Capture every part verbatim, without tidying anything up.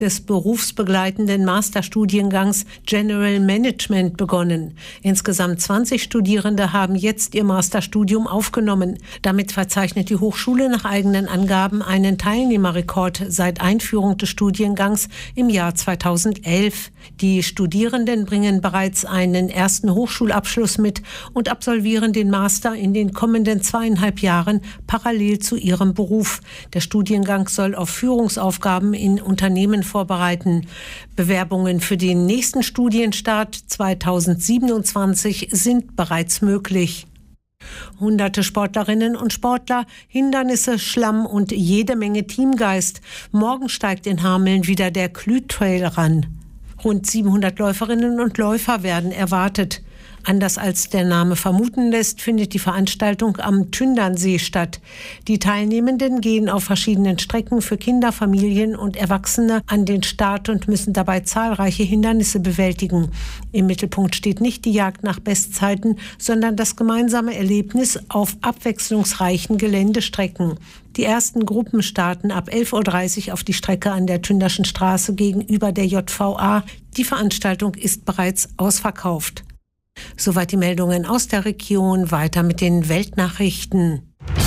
des berufsbegleitenden Masterstudiengangs General Management begonnen. Insgesamt zwanzig Studierende haben jetzt ihr Masterstudium aufgenommen. Damit verzeichnet die Hochschule nach eigenen Angaben einen Teilnehmerrekord seit Einführung des Studiengangs im Jahr zweitausendelf. Die Studierenden bringen bereits einen ersten Hochschulabschluss mit und absolvieren den Master in den kommenden zweieinhalb Jahren parallel zu ihrem Beruf. Der Studiengang soll auf Führungsaufgaben in Unternehmen vorbereiten. Bewerbungen für den nächsten Studienstart zweitausendsiebenundzwanzig sind bereits möglich. Hunderte Sportlerinnen und Sportler, Hindernisse, Schlamm und jede Menge Teamgeist. Morgen steigt in Hameln wieder der Klüt-Trail ran. Rund siebenhundert Läuferinnen und Läufer werden erwartet. Anders als der Name vermuten lässt, findet die Veranstaltung am Tündernsee statt. Die Teilnehmenden gehen auf verschiedenen Strecken für Kinder, Familien und Erwachsene an den Start und müssen dabei zahlreiche Hindernisse bewältigen. Im Mittelpunkt steht nicht die Jagd nach Bestzeiten, sondern das gemeinsame Erlebnis auf abwechslungsreichen Geländestrecken. Die ersten Gruppen starten ab elf Uhr dreißig auf die Strecke an der Tünderschen Straße gegenüber der J V A. Die Veranstaltung ist bereits ausverkauft. Soweit die Meldungen aus der Region. Weiter mit den Weltnachrichten.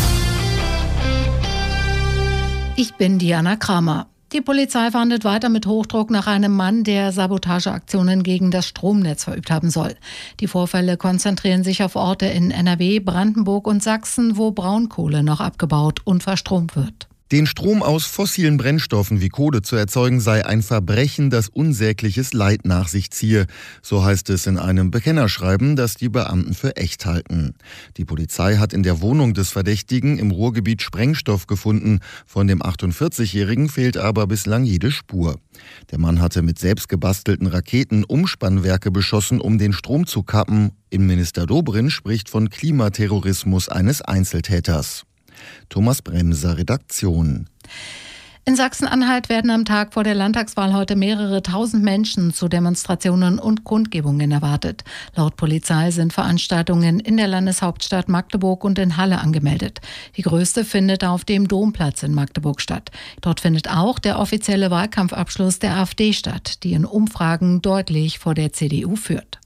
Ich bin Diana Kramer. Die Polizei fahndet weiter mit Hochdruck nach einem Mann, der Sabotageaktionen gegen das Stromnetz verübt haben soll. Die Vorfälle konzentrieren sich auf Orte in N R W, Brandenburg und Sachsen, wo Braunkohle noch abgebaut und verstromt wird. Den Strom aus fossilen Brennstoffen wie Kohle zu erzeugen, sei ein Verbrechen, das unsägliches Leid nach sich ziehe. So heißt es in einem Bekennerschreiben, das die Beamten für echt halten. Die Polizei hat in der Wohnung des Verdächtigen im Ruhrgebiet Sprengstoff gefunden. Von dem achtundvierzigjährigen fehlt aber bislang jede Spur. Der Mann hatte mit selbstgebastelten Raketen Umspannwerke beschossen, um den Strom zu kappen. Innenminister Dobrindt spricht von Klimaterrorismus eines Einzeltäters. Thomas Bremser, Redaktion. In Sachsen-Anhalt werden am Tag vor der Landtagswahl heute mehrere tausend Menschen zu Demonstrationen und Kundgebungen erwartet. Laut Polizei sind Veranstaltungen in der Landeshauptstadt Magdeburg und in Halle angemeldet. Die größte findet auf dem Domplatz in Magdeburg statt. Dort findet auch der offizielle Wahlkampfabschluss der AfD statt, die in Umfragen deutlich vor der C D U führt.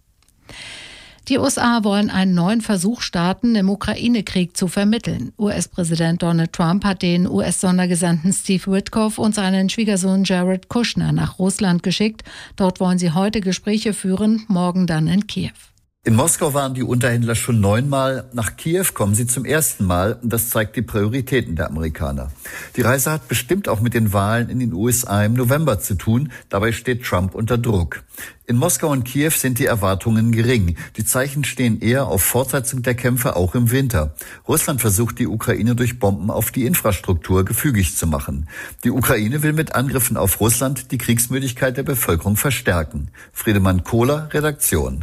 Die U S A wollen einen neuen Versuch starten, im Ukraine-Krieg zu vermitteln. U S-Präsident Donald Trump hat den U S-Sondergesandten Steve Witkoff und seinen Schwiegersohn Jared Kushner nach Russland geschickt. Dort wollen sie heute Gespräche führen, morgen dann in Kiew. In Moskau waren die Unterhändler schon neunmal. Nach Kiew kommen sie zum ersten Mal. Das zeigt die Prioritäten der Amerikaner. Die Reise hat bestimmt auch mit den Wahlen in den U S A im November zu tun. Dabei steht Trump unter Druck. In Moskau und Kiew sind die Erwartungen gering. Die Zeichen stehen eher auf Fortsetzung der Kämpfe auch im Winter. Russland versucht, die Ukraine durch Bomben auf die Infrastruktur gefügig zu machen. Die Ukraine will mit Angriffen auf Russland die Kriegsmüdigkeit der Bevölkerung verstärken. Friedemann Kohler, Redaktion.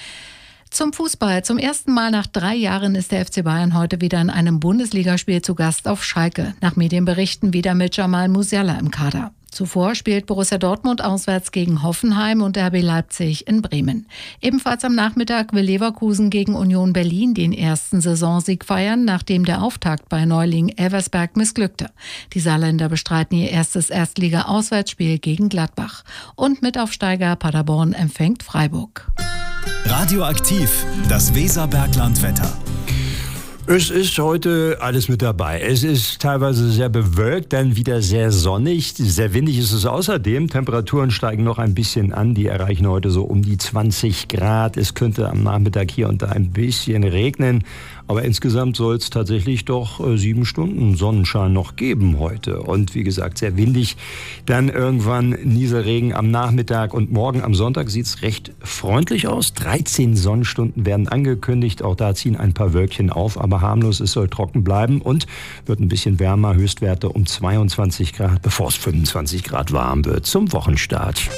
Zum Fußball. Zum ersten Mal nach drei Jahren ist der F C Bayern heute wieder in einem Bundesligaspiel zu Gast auf Schalke. Nach Medienberichten wieder mit Jamal Musiala im Kader. Zuvor spielt Borussia Dortmund auswärts gegen Hoffenheim und R B Leipzig in Bremen. Ebenfalls am Nachmittag will Leverkusen gegen Union Berlin den ersten Saisonsieg feiern, nachdem der Auftakt bei Neuling Elversberg missglückte. Die Saarländer bestreiten ihr erstes Erstliga-Auswärtsspiel gegen Gladbach. Und Mitaufsteiger Paderborn empfängt Freiburg. Radioaktiv, das Weserberglandwetter. Es ist heute alles mit dabei. Es ist teilweise sehr bewölkt, dann wieder sehr sonnig. Sehr windig ist es außerdem. Temperaturen steigen noch ein bisschen an. Die erreichen heute so um die zwanzig Grad. Es könnte am Nachmittag hier und da ein bisschen regnen. Aber insgesamt soll es tatsächlich doch äh, sieben Stunden Sonnenschein noch geben heute. Und wie gesagt, sehr windig. Dann irgendwann Nieselregen am Nachmittag. Und morgen am Sonntag sieht es recht freundlich aus. dreizehn Sonnenstunden werden angekündigt. Auch da ziehen ein paar Wölkchen auf. Aber harmlos, es soll trocken bleiben. Und wird ein bisschen wärmer. Höchstwerte um zweiundzwanzig Grad, bevor es fünfundzwanzig Grad warm wird zum Wochenstart.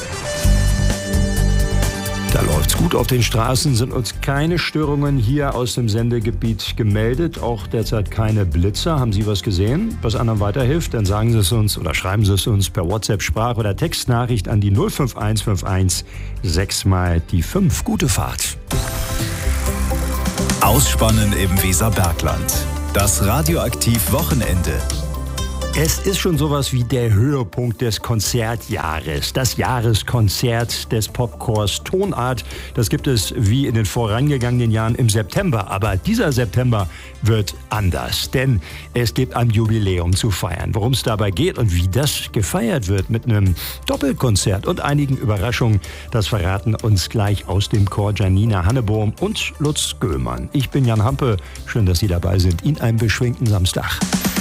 Da läuft's gut auf den Straßen, sind uns keine Störungen hier aus dem Sendegebiet gemeldet, auch derzeit keine Blitzer. Haben Sie was gesehen, was anderen weiterhilft? Dann sagen Sie es uns oder schreiben Sie es uns per WhatsApp, Sprach- oder Textnachricht an die null fünf eins fünf eins sechs mal die fünf. Gute Fahrt. Ausspannen im Weserbergland. Das Radioaktiv Wochenende. Es ist schon sowas wie der Höhepunkt des Konzertjahres. Das Jahreskonzert des Popchors Tonart. Das gibt es wie in den vorangegangenen Jahren im September. Aber dieser September wird anders, denn es gibt ein Jubiläum zu feiern. Worum es dabei geht und wie das gefeiert wird mit einem Doppelkonzert und einigen Überraschungen, das verraten uns gleich aus dem Chor Janina Hannebohm und Lutz Göhlmann. Ich bin Jan Hampe. Schön, dass Sie dabei sind. Ihnen einen beschwingten Samstag.